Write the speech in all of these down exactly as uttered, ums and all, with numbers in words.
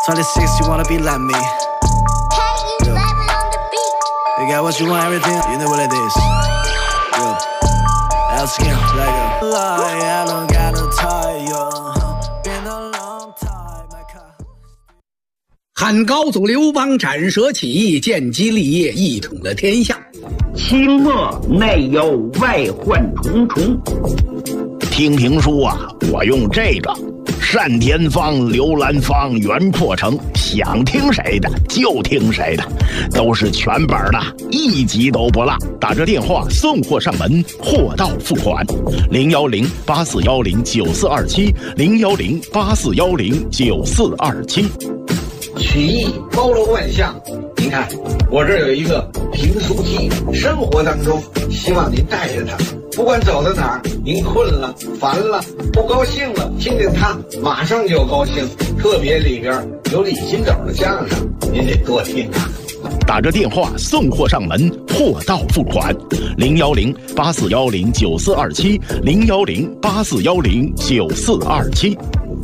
twenty-six, you wanna be like me. Yo. You got what you want, everything. You know what it is. Yo. Let's go, let go. I don't got no tie. Been a long time. My car. 汉高祖刘邦斩蛇起义，建基立业，一统了天下。 清末内忧外患重重。 听评书啊，我用这个单田芳、刘兰芳、袁阔成，想听谁的就听谁的，都是全本的，一集都不落。打着电话送货上门，货到付款。零幺零八四幺零九四二七，零幺零八四幺零九四二七。 曲艺包罗万象，您看我这有一个评书机，生活当中希望您带着它，不管走到哪儿，您困了、烦了、不高兴了，听听它，马上就高兴。特别里边有李金斗的相声，您得多听啊。 打着电话送货上门，货到付款。零幺零八四幺零九四二七，零幺零八四幺零九四二七。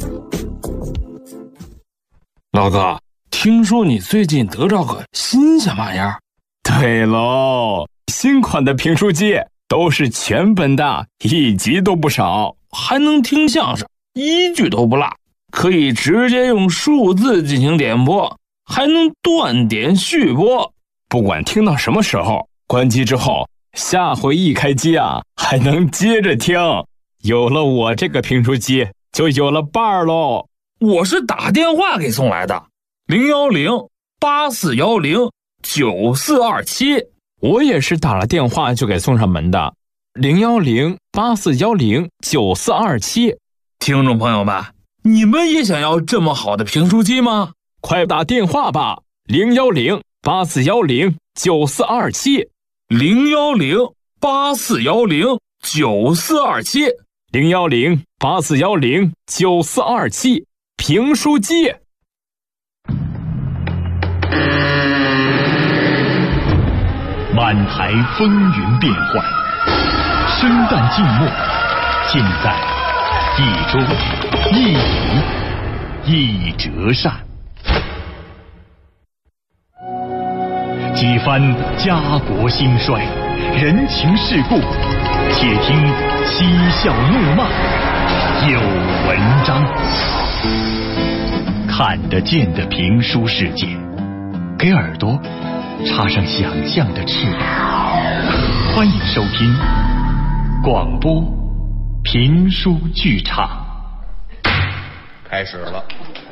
老哥，听说你最近得着个新鲜玩意儿？ 对喽，新款的评书机都是全本的，一集都不少， 还能听相声，一句都不落，可以直接用数字进行点播，还能断点续播。 不管听到什么时候，关机之后，下回一开机啊，还能接着听。有了我这个评书机，就有了伴儿喽。 我是打电话给送来的，零幺零八四幺零九四二七。 我也是打了电话就给送上门的，零幺零八四幺零九四二七。 听众朋友们，你们也想要这么好的评书机吗？ 快打电话吧，零幺零八四幺零九四二七， 零幺零八四幺零九四二七， 零幺零八四幺零九四二七。评书机。 满台风云变幻，生旦净末，尽在一桌一饮一折扇。几番家国兴衰，人情世故，且听嬉笑怒骂，有文章。看得见的评书世界，给耳朵插上想象的翅膀。欢迎收听广播评书剧场。 开始了。